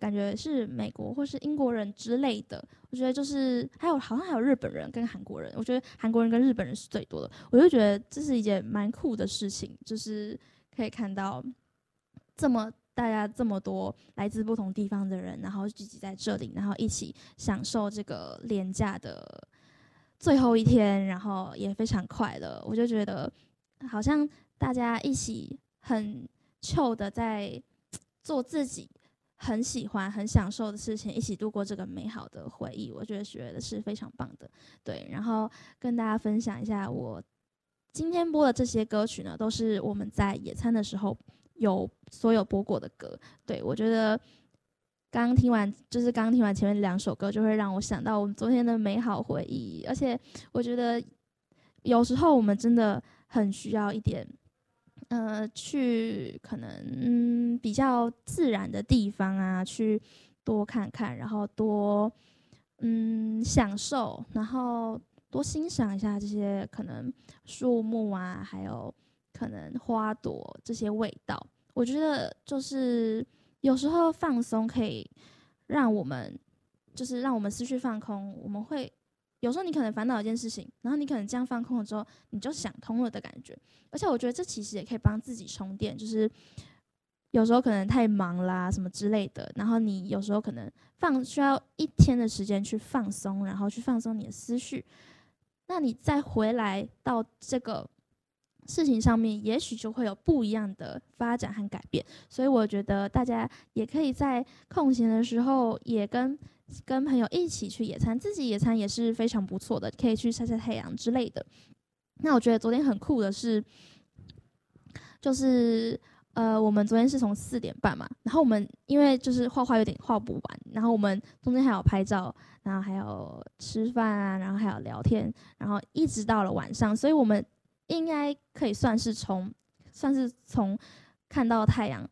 感觉是美国或是英国人之类的。我觉得就是好像还有日本人跟韩国人，我觉得韩国人跟日本人是最多的。我就觉得这是一件蛮酷的事情，就是可以看到大家这么多来自不同地方的人，然后聚集在这里，然后一起享受这个连假的最后一天，然后也非常快乐。我就觉得好像大家一起很 chill 的在做自己很喜欢、很享受的事情，一起度过这个美好的回忆，我觉得是非常棒的。对，然后跟大家分享一下，我今天播的这些歌曲呢，都是我们在野餐的时候所有播过的歌。对，我觉得刚听完前面2首歌，就会让我想到我们昨天的美好回忆。而且我觉得有时候我们真的很需要一点去可能比较自然的地方啊，去多看看，然后多享受，然后多欣赏一下这些可能树木啊，还有可能花朵这些味道。我觉得就是有时候放松可以让我们思绪放空，我们会有时候你可能烦恼一件事情，然后你可能这样放空了之后，你就想通了的感觉。而且我觉得这其实也可以帮自己充电，就是有时候可能太忙啦什么之类的，然后你有时候可能需要1天的时间去放松，然后去放松你的思绪，那你再回来到这个事情上面，也许就会有不一样的发展和改变。所以我觉得大家也可以在空闲的时候也跟朋友一起去野餐，自己野餐也是非常不错的，可以去晒晒太阳之类的。那我觉得昨天很酷的是，就是我们昨天是从4点半嘛，然后我们因为就是画画有点画不完，然后我们中间还有拍照，然后还有吃饭啊，然后还有聊天，然后一直到了晚上，所以我们应该可以算是从看到太阳，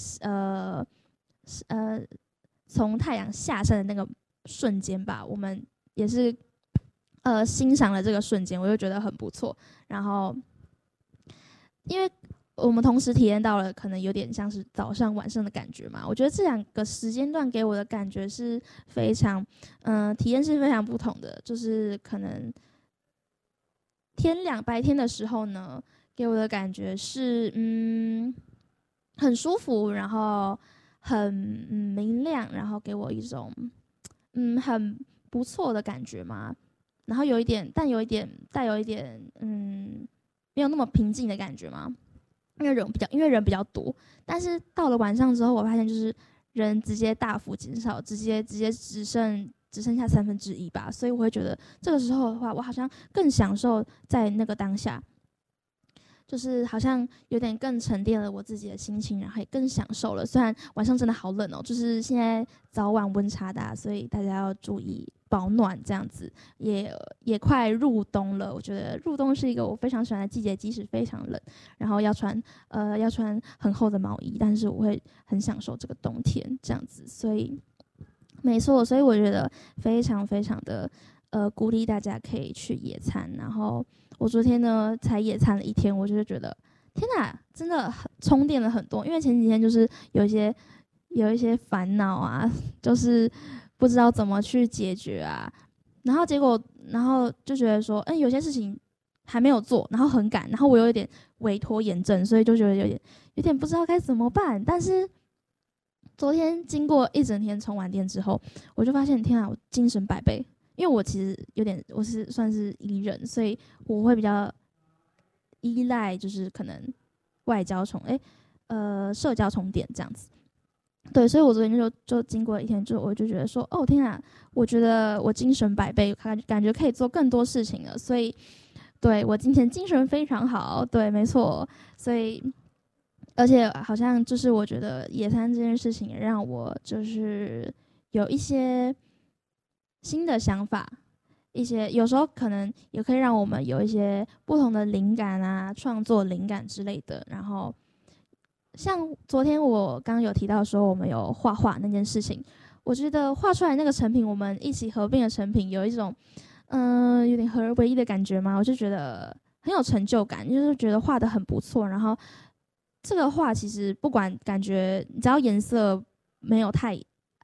从太阳下山的那个瞬间吧，我们也是欣赏了这个瞬间，我就觉得很不错。然后因为我们同时体验到了可能有点像是早上晚上的感觉嘛，我觉得这2个时间段给我的感觉是非常体验是非常不同的。就是可能天亮白天的时候呢，给我的感觉是很舒服，然后很明亮，然后给我一种很不错的感觉嘛。然后带有一点没有那么平静的感觉嘛，因为人比较多。但是到了晚上之后，我发现就是人直接大幅减少，直接只剩下1/3吧。所以我会觉得这个时候的话，我好像更享受在那个当下，就是好像有点更沉淀了我自己的心情，然后也更享受了。虽然晚上真的好冷哦，就是现在早晚温差大，所以大家要注意保暖。这样子也快入冬了，我觉得入冬是一个我非常喜欢的季节，即使非常冷，然后要穿很厚的毛衣，但是我会很享受这个冬天这样子。所以没错，所以我觉得非常非常的鼓励大家可以去野餐。然后我昨天呢才野餐了1天，我就觉得天哪，真的充电了很多。因为前几天就是有一些烦恼啊，就是不知道怎么去解决啊，然后就觉得说，有些事情还没有做，然后很赶，然后我有一点微拖延症，所以就觉得有点不知道该怎么办。但是昨天经过一整天充完电之后，我就发现天啊，我精神百倍。因为我其实我是算是 E 人，所以我会比较依赖就是可能社交充电这样子。对，所以我昨天就经过1天之后，我就觉得说，哦天啊，我觉得我精神百倍，感觉可以做更多事情了。所以对我今天精神非常好，对，没错。所以而且好像就是我觉得野餐这件事情也让我就是有一些新的想法，有时候可能也可以让我们有一些不同的灵感啊，创作灵感之类的。然后像昨天我刚刚有提到说我们有画画那件事情，我觉得画出来那个成品，我们一起合并的成品，有一种有点合而为一的感觉嘛，我就觉得很有成就感，就是觉得画得很不错。然后这个画其实不管感觉，只要颜色没有太